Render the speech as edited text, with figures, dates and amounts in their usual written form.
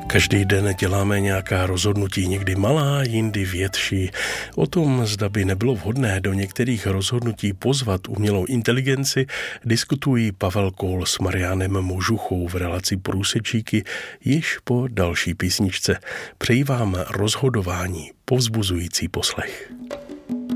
Každý den děláme nějaká rozhodnutí, někdy malá, jindy větší. O tom, zda by nebylo vhodné do některých rozhodnutí pozvat umělou inteligenci, diskutují Pavel Kohl s Mariánem Možuchou v relaci Průsečíky již po další písničce. Přeji vám rozhodování, povzbuzující poslech.